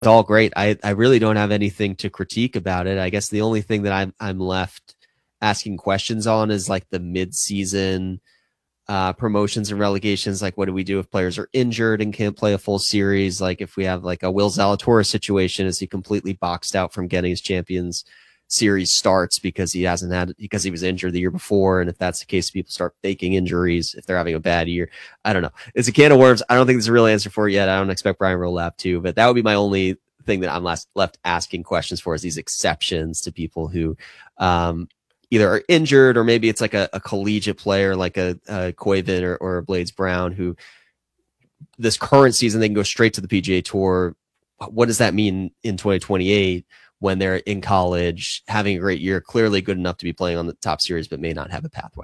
It's all great. I really don't have anything to critique about it. I guess the only thing that I'm left asking questions on is like the mid-season promotions and relegations. Like, what do we do if players are injured and can't play a full series? Like, if we have like a Will Zalatoris situation, is he completely boxed out from getting his Champions Series starts because he hasn't had because he was injured the year before? And if that's the case, people start faking injuries if they're having a bad year. I don't know. It's a can of worms. I don't think there's a real answer for it yet. I don't expect Brian Rolapp to, but that would be my only thing that I'm left asking questions for, is these exceptions to people who either are injured, or maybe it's like a collegiate player like a Koivu or a Blades Brown, who this current season they can go straight to the PGA Tour. What does that mean in 2028 when they're in college, having a great year, clearly good enough to be playing on the top series, but may not have a pathway?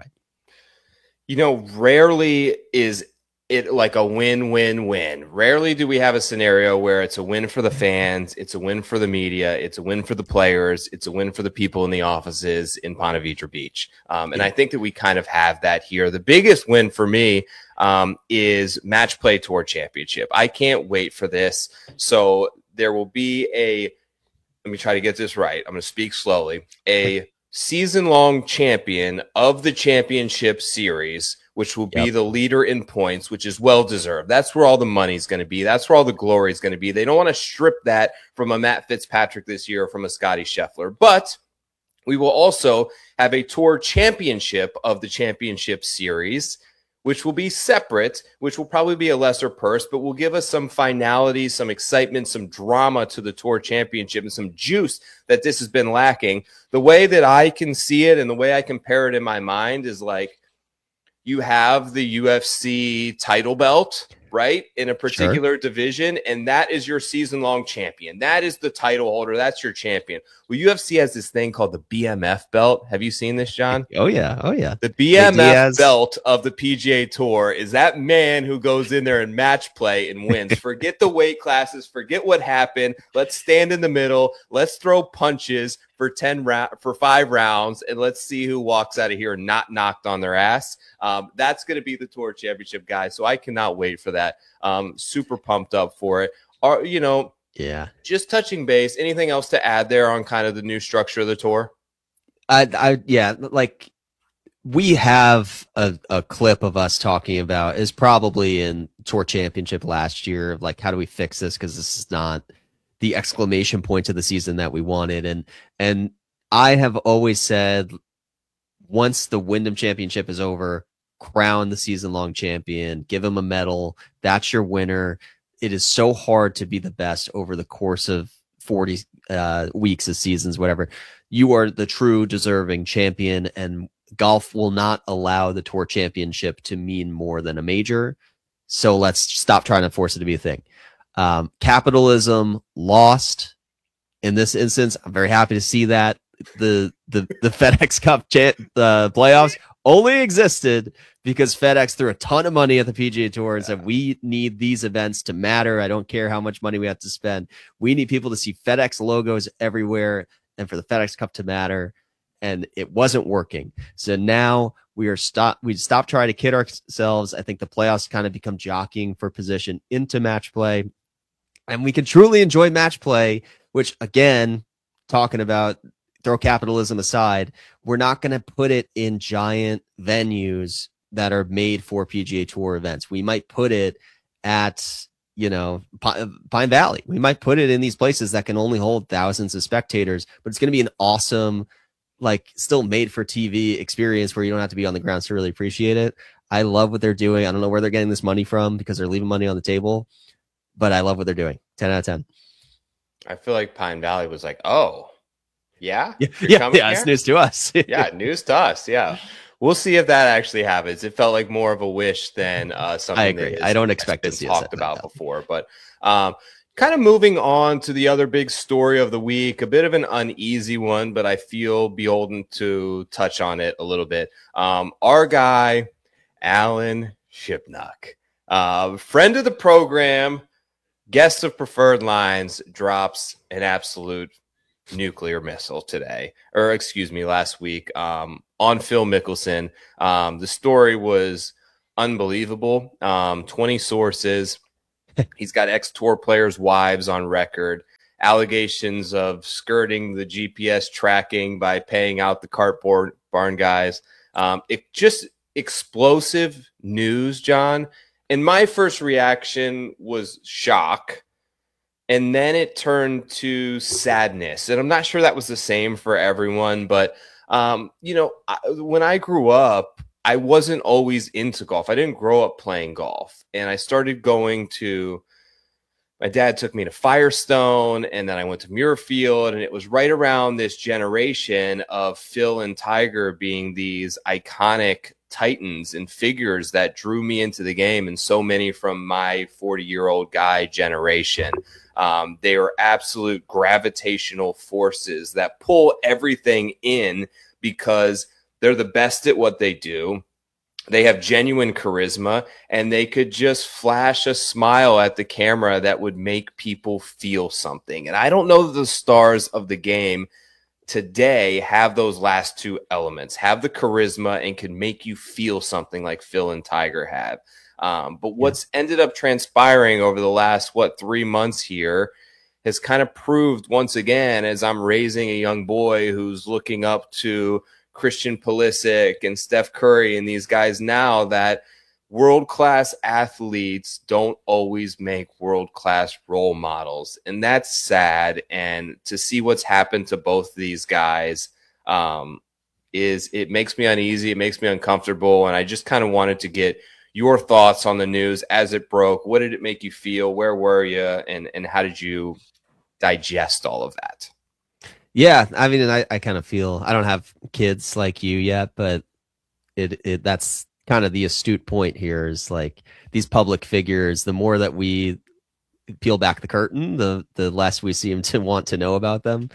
Rarely is it like a win-win-win. Rarely do we have a scenario where it's a win for the fans, it's a win for the media, it's a win for the players, it's a win for the people in the offices in Ponte Vedra Beach. And I think that we kind of have that here. The biggest win for me is Match Play Tour Championship. I can't wait for this. So there will be let me try to get this right. I'm going to speak slowly. A season-long champion of the championship series, which will be the leader in points, which is well-deserved. That's where all the money's going to be. That's where all the glory is going to be. They don't want to strip that from a Matt Fitzpatrick this year or from a Scotty Scheffler. But we will also have a tour championship of the championship series, which will be separate, which will probably be a lesser purse, but will give us some finality, some excitement, some drama to the Tour Championship, and some juice that this has been lacking. The way that I can see it and the way I compare it in my mind is like, you have the UFC title belt, right, in a particular division, and that is your season-long champion. That is the title holder. That's your champion. Well, UFC has this thing called the BMF belt. Have you seen this, John? Oh, yeah. Oh, yeah. The BMF belt of the PGA Tour is that man who goes in there and match play and wins. Forget the weight classes. Forget what happened. Let's stand in the middle. Let's throw punches for 5 rounds, and let's see who walks out of here not knocked on their ass. That's going to be the Tour Championship, guys. So I cannot wait for that. Super pumped up for it. Just touching base. Anything else to add there on kind of the new structure of the tour? Like we have a clip of us talking about, is probably in Tour Championship last year, of like, how do we fix this? Because this is not the exclamation point of the season that we wanted. And I have always said, once the Wyndham Championship is over, crown the season-long champion, give him a medal. That's your winner. It is so hard to be the best over the course of 40 weeks of seasons, whatever. You are the true deserving champion, and golf will not allow the Tour Championship to mean more than a major. So let's stop trying to force it to be a thing. Capitalism lost in this instance. I'm very happy to see that. The FedEx Cup playoffs only existed because FedEx threw a ton of money at the PGA Tour and said, we need these events to matter. I don't care how much money we have to spend. We need people to see FedEx logos everywhere and for the FedEx Cup to matter. And it wasn't working. So now we stop trying to kid ourselves. I think the playoffs kind of become jockeying for position into match play. And we can truly enjoy match play, which, again, talking about throw capitalism aside, we're not going to put it in giant venues that are made for PGA Tour events. We might put it at, Pine Valley. We might put it in these places that can only hold thousands of spectators, but it's going to be an awesome, like, still made for TV experience where you don't have to be on the ground to really appreciate it. I love what they're doing. I don't know where they're getting this money from because they're leaving money on the table, but I love what they're doing. 10 out of 10. I feel like Pine Valley was like, oh, yeah? Yeah, it's news to us. Yeah, news to us, yeah. We'll see if that actually happens. It felt like more of a wish than something. I agree. I don't expect to see talked about before. But kind of moving on to the other big story of the week, a bit of an uneasy one, but I feel beholden to touch on it a little bit. Our guy, Alan Shipnuck, friend of the program, guest of Preferred Lines, drops an absolute nuclear missile last week on Phil Mickelson. The story was unbelievable. 20 sources. He's got ex-tour players' wives on record. allegations of skirting the GPS tracking by paying out the cardboard barn guys. It just explosive news, John. And my first reaction was shock. And then it turned to sadness. And I'm not sure that was the same for everyone, but when I grew up, I wasn't always into golf. I didn't grow up playing golf. And I started going to, my dad took me to Firestone, and then I went to Muirfield, and it was right around this generation of Phil and Tiger being these iconic titans and figures that drew me into the game, and so many from my 40-year-old guy generation. They are absolute gravitational forces that pull everything in because they're the best at what they do. They have genuine charisma, and they could just flash a smile at the camera that would make people feel something. And I don't know that the stars of the game today have those last two elements, have the charisma and can make you feel something like Phil and Tiger have. But what's ended up transpiring over the last, 3 months here has kind of proved once again, as I'm raising a young boy who's looking up to Christian Pulisic and Steph Curry and these guys now, that world-class athletes don't always make world-class role models. And that's sad. And to see what's happened to both these guys it makes me uneasy. It makes me uncomfortable. And I just kind of wanted to get your thoughts on the news as it broke. What did it make you feel? Where were you? And how did you digest all of that? Yeah, I mean, and I kind of feel, I don't have kids like you yet, but that's kind of the astute point here is like these public figures, the more that we peel back the curtain, the less we seem to want to know about them.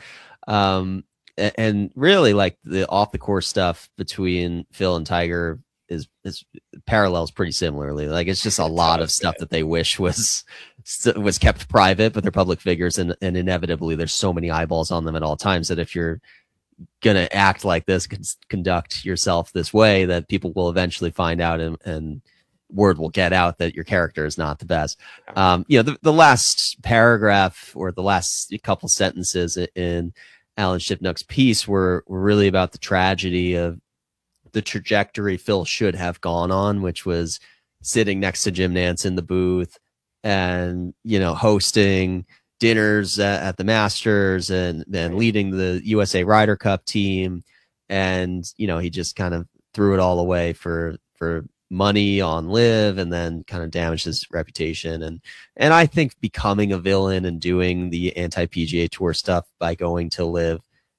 And really like the off the course stuff between Phil and Tiger is parallels pretty similarly. Like it's just a lot of stuff that they wish was kept private, but they're public figures, and inevitably there's so many eyeballs on them at all times that if you're gonna act like this, conduct yourself this way, that people will eventually find out, and word will get out that your character is not the best. The last paragraph or the last couple sentences in Alan Shipnuck's piece were really about the tragedy of the trajectory Phil should have gone on, which was sitting next to Jim Nantz in the booth and, hosting dinners at the Masters and then leading the USA Ryder Cup team. And, he just kind of threw it all away for money on LIV, and then kind of damaged his reputation. And I think becoming a villain and doing the anti-PGA Tour stuff by going to LIV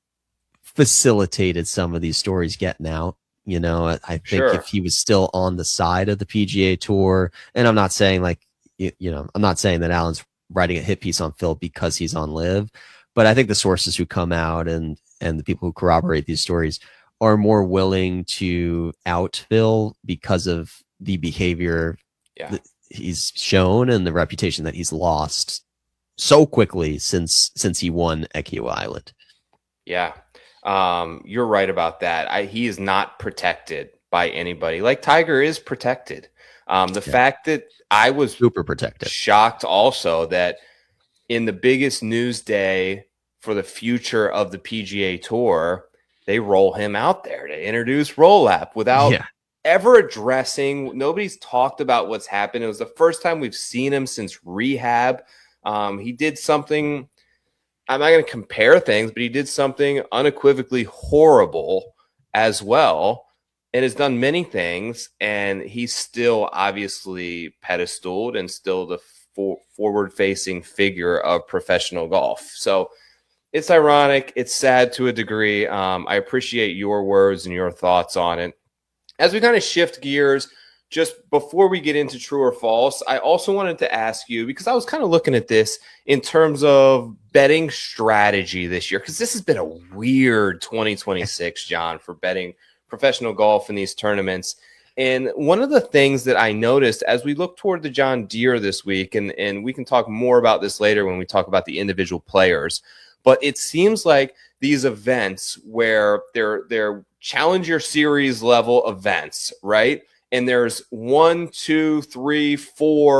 facilitated some of these stories getting out. I think if he was still on the side of the PGA Tour, and I'm not saying I'm not saying that Alan's writing a hit piece on Phil because he's on LIV, but I think the sources who come out and the people who corroborate these stories are more willing to out Phil because of the behavior that he's shown and the reputation that he's lost so quickly since he won at Kiawah Island. Yeah. You're right about that. He is not protected by anybody. Like Tiger is protected. The fact that I was super protected, shocked also that in the biggest news day for the future of the PGA Tour, they roll him out there to introduce Roll-Up without ever addressing. Nobody's talked about what's happened. It was the first time we've seen him since rehab. He did something. I'm not going to compare things, but he did something unequivocally horrible as well, and has done many things. And he's still obviously pedestaled and still the forward-facing figure of professional golf. So it's ironic. It's sad to a degree. I appreciate your words and your thoughts on it. As we kind of shift gears, just before we get into true or false, I also wanted to ask you, because I was kind of looking at this in terms of betting strategy this year, because this has been a weird 2026, John, for betting professional golf in these tournaments. And one of the things that I noticed as we look toward the John Deere this week, and we can talk more about this later when we talk about the individual players, but it seems like these events where they're Challenger Series level events, right? And there's 1, 2, 3, 4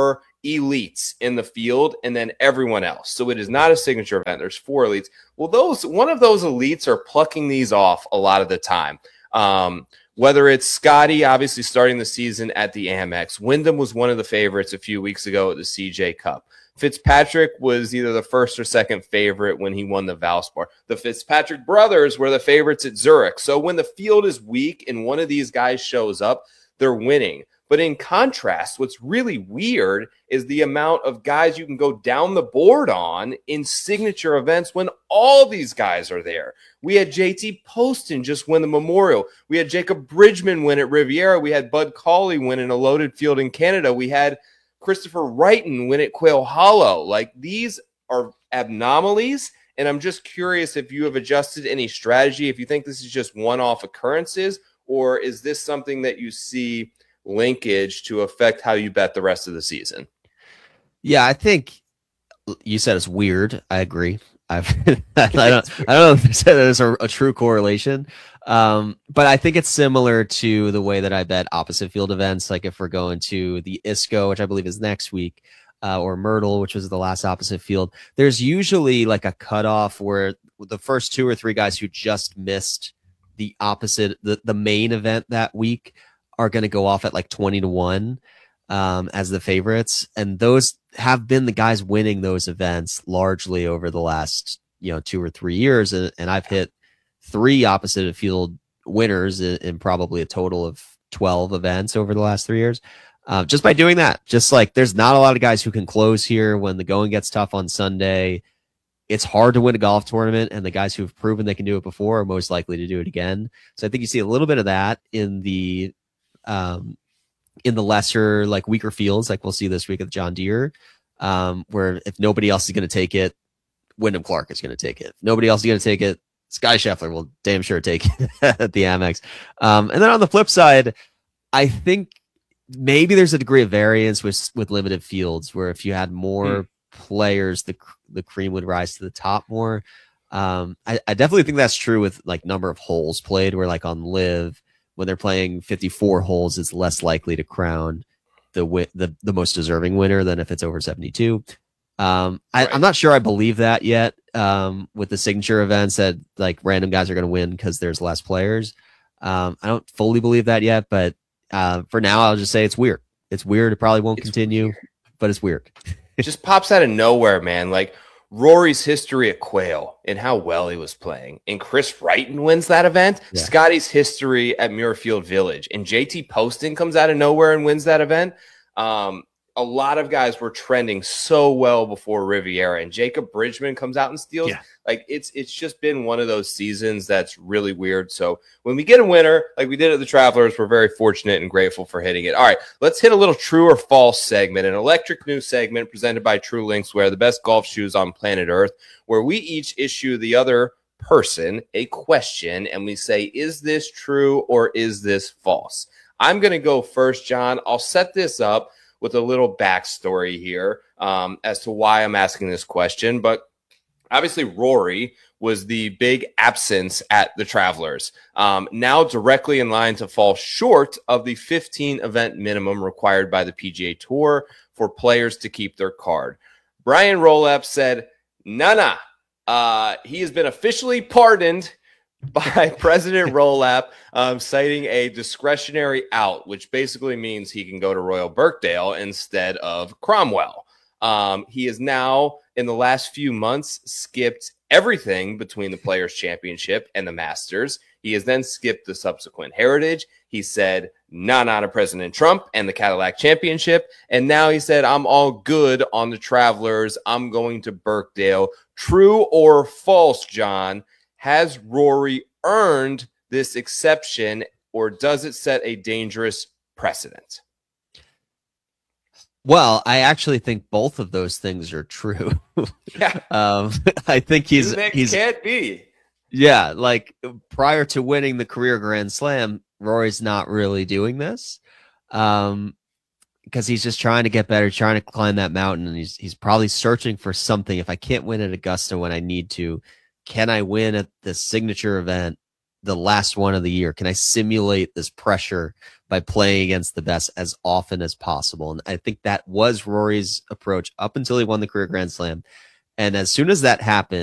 elites in the field and then everyone else. So it is not a signature event. There's 4 elites. Well, one of those elites are plucking these off a lot of the time. Whether it's Scotty, obviously starting the season at the Amex. Wyndham was one of the favorites a few weeks ago at the CJ Cup. Fitzpatrick was either the first or second favorite when he won the Valspar. The Fitzpatrick brothers were the favorites at Zurich. So when the field is weak and one of these guys shows up, they're winning. But in contrast, what's really weird is the amount of guys you can go down the board on in signature events when all these guys are there. We had JT Poston just win the Memorial. We had Jacob Bridgman win at Riviera. We had Bud Cauley win in a loaded field in Canada. We had Christopher Wrighton win at Quail Hollow. Like, these are anomalies, and I'm just curious if you have adjusted any strategy, if you think this is just one-off occurrences, or is this something that you see linkage to affect how you bet the rest of the season? Yeah, I think you said it's weird. I agree. I don't know if there's a true correlation, but I think it's similar to the way that I bet opposite field events. Like if we're going to the ISCO, which I believe is next week, or Myrtle, which was the last opposite field, there's usually like a cutoff where the first 2 or 3 guys who just missed the opposite, the main event that week, are going to go off at like 20-1 as the favorites. And those have been the guys winning those events largely over the last, 2 or 3 years. And I've hit 3 opposite field winners in probably a total of 12 events over the last 3 years. Just by doing that, just like there's not a lot of guys who can close here when the going gets tough on Sunday. It's hard to win a golf tournament, and the guys who've proven they can do it before are most likely to do it again. So I think you see a little bit of that in the lesser, like weaker fields, like we'll see this week at John Deere, where if nobody else is going to take it, Wyndham Clark is going to take it. If nobody else is going to take it, Sky Scheffler will damn sure take it at the Amex. And then on the flip side, I think maybe there's a degree of variance with limited fields where if you had more players, the cream would rise to the top more. I definitely think that's true with like number of holes played, where like on Live, when they're playing 54 holes, it's less likely to crown the most deserving winner than if it's over 72. Right. I'm not sure I believe that yet with the signature events that like random guys are going to win because there's less players. I don't fully believe that yet, but for now, I'll just say it's weird. It's weird. It probably won't continue, but it's weird. It just pops out of nowhere, man. Like Rory's history at Quail and how well he was playing, and Chris Wrighton wins that event. Yeah. Scotty's history at Muirfield Village, and JT Poston comes out of nowhere and wins that event. A lot of guys were trending so well before Riviera, and Jacob Bridgman comes out and steals. Yeah. Like it's just been one of those seasons that's really weird. So when we get a winner, like we did at the Travelers, we're very fortunate and grateful for hitting it. All right, let's hit a little true or false segment, an electric news segment presented by True Linkswear, the best golf shoes on planet Earth, where we each issue the other person a question and we say, is this true or is this false? I'm going to go first, John. I'll set this up with a little backstory here as to why I'm asking this question. But obviously, Rory was the big absence at the Travelers, now directly in line to fall short of the 15 event minimum required by the PGA Tour for players to keep their card. Brian Rolap said, nah. He has been officially pardoned by President Rolap, citing a discretionary out, which basically means he can go to Royal Birkdale instead of Cromwell. He is now, in the last few months, skipped everything between the Players' Championship and the Masters. He has then skipped the subsequent Heritage. He said, nah to President Trump and the Cadillac Championship. And now he said, I'm all good on the Travelers. I'm going to Birkdale. True or false, John? Has Rory earned this exception, or does it set a dangerous precedent? Well, I actually think both of those things are true. Yeah. I think he's can't be. Yeah, like prior to winning the career Grand Slam, Rory's not really doing this. Because he's just trying to get better, trying to climb that mountain, and he's probably searching for something. If I can't win at Augusta when I need to, can I win at the signature event the last one of the year? Can I simulate this pressure by playing against the best as often as possible? And I think that was Rory's approach up until he won the career Grand Slam. And as soon as that happened,